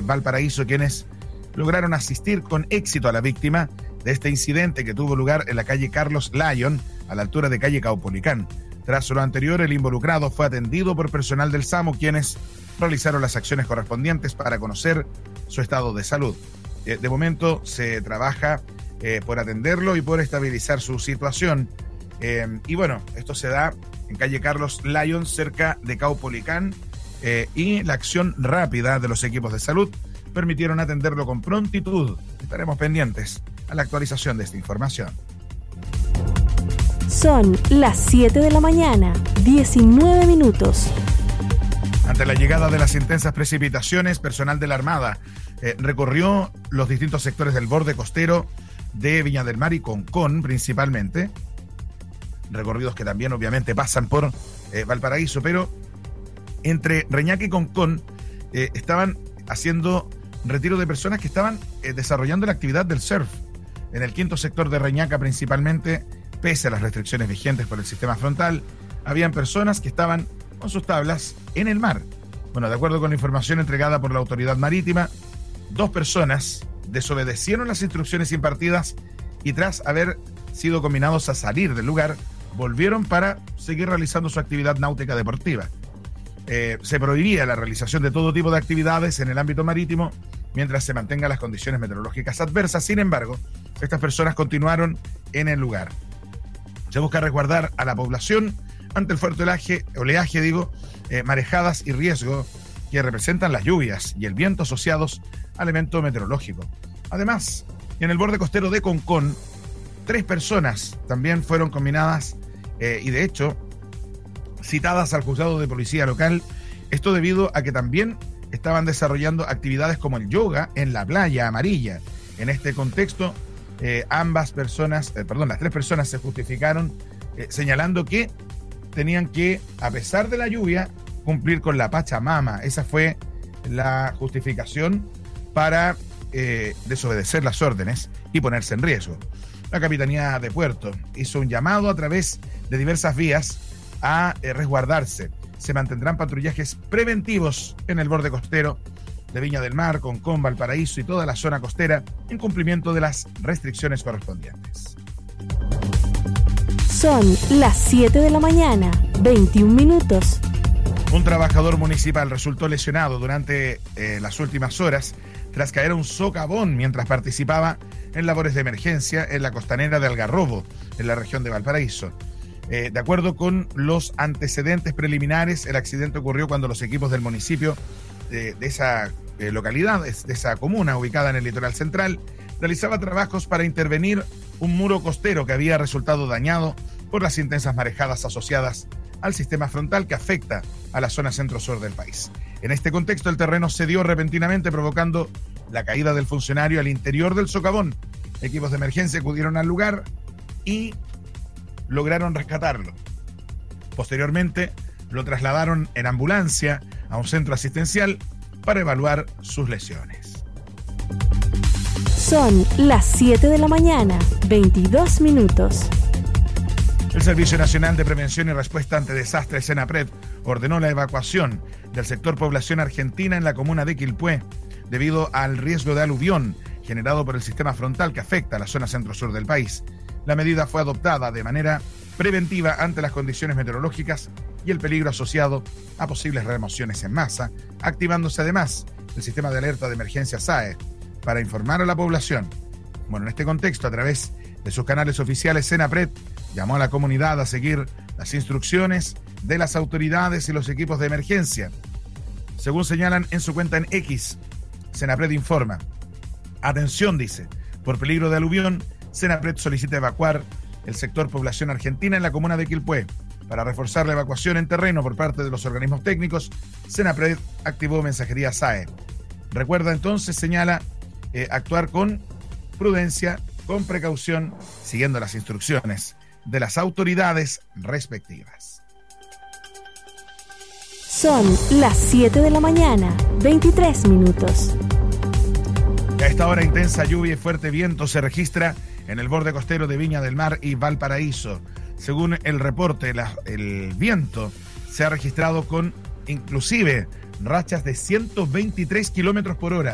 Valparaíso, quienes lograron asistir con éxito a la víctima de este incidente que tuvo lugar en la calle Carlos Lyon, a la altura de calle Caupolicán. Tras lo anterior, el involucrado fue atendido por personal del SAMU, quienes realizaron las acciones correspondientes para conocer su estado de salud. De momento se trabaja por atenderlo y por estabilizar su situación. Y bueno, esto se da en calle Carlos Lyon, cerca de Caupolicán, y la acción rápida de los equipos de salud permitieron atenderlo con prontitud. Estaremos pendientes a la actualización de esta información. Son las 7 de la mañana, 19 minutos. Ante la llegada de las intensas precipitaciones, personal de la Armada recorrió los distintos sectores del borde costero de Viña del Mar y Concón principalmente. Recorridos que también obviamente pasan por Valparaíso, pero entre Reñaca y Concón estaban haciendo retiro de personas que estaban desarrollando la actividad del surf. En el quinto sector de Reñaca principalmente, pese a las restricciones vigentes por el sistema frontal, habían personas que estaban con sus tablas en el mar. Bueno, de acuerdo con la información entregada por la autoridad marítima, 2 personas desobedecieron las instrucciones impartidas y tras haber sido combinados a salir del lugar, volvieron para seguir realizando su actividad náutica deportiva. Se prohibía la realización de todo tipo de actividades en el ámbito marítimo mientras se mantengan las condiciones meteorológicas adversas. Sin embargo, estas personas continuaron en el lugar. Se busca resguardar a la población ante el fuerte oleaje, marejadas y riesgo que representan las lluvias y el viento asociados al evento meteorológico. Además, en el borde costero de Concón, 3 personas también fueron combinadas y de hecho citadas al juzgado de policía local, esto debido a que también estaban desarrollando actividades como el yoga en la playa amarilla. En este contexto, las 3 personas se justificaron señalando que tenían que, a pesar de la lluvia, cumplir con la Pachamama. Esa fue la justificación para desobedecer las órdenes y ponerse en riesgo. La Capitanía de Puerto hizo un llamado a través de diversas vías a resguardarse. Se mantendrán patrullajes preventivos en el borde costero de Viña del Mar, Concón, Valparaíso y toda la zona costera en cumplimiento de las restricciones correspondientes. Son las 7 de la mañana, 21 minutos. Un trabajador municipal resultó lesionado durante las últimas horas tras caer a un socavón mientras participaba en labores de emergencia en la costanera de Algarrobo, en la región de Valparaíso. De acuerdo con los antecedentes preliminares, el accidente ocurrió cuando los equipos del municipio de esa localidad, de esa comuna ubicada en el litoral central, realizaba trabajos para intervenir un muro costero que había resultado dañado por las intensas marejadas asociadas al sistema frontal que afecta a la zona centro-sur del país. En este contexto, el terreno cedió repentinamente, provocando la caída del funcionario al interior del socavón. Equipos de emergencia acudieron al lugar y lograron rescatarlo. Posteriormente, lo trasladaron en ambulancia a un centro asistencial para evaluar sus lesiones. Son las 7 de la mañana, 22 minutos. El Servicio Nacional de Prevención y Respuesta ante Desastres, SENAPRED, ordenó la evacuación del sector población argentina en la comuna de Quilpué debido al riesgo de aluvión generado por el sistema frontal que afecta a la zona centro-sur del país. La medida fue adoptada de manera preventiva ante las condiciones meteorológicas y el peligro asociado a posibles remociones en masa, activándose además el sistema de alerta de emergencia SAE para informar a la población. Bueno, en este contexto, a través de sus canales oficiales, SENAPRED llamó a la comunidad a seguir las instrucciones de las autoridades y los equipos de emergencia. Según señalan en su cuenta en X, SENAPRED informa: atención, dice, por peligro de aluvión, SENAPRED solicita evacuar el sector población argentina en la comuna de Quilpué. Para reforzar la evacuación en terreno por parte de los organismos técnicos, SENAPRED activó mensajería SAE. Recuerda entonces, señala, actuar con prudencia, con precaución, siguiendo las instrucciones de las autoridades respectivas. Son las 7 de la mañana, 23 minutos. A esta hora, intensa lluvia y fuerte viento se registra en el borde costero de Viña del Mar y Valparaíso. Según el reporte, el viento se ha registrado con inclusive rachas de 123 kilómetros por hora.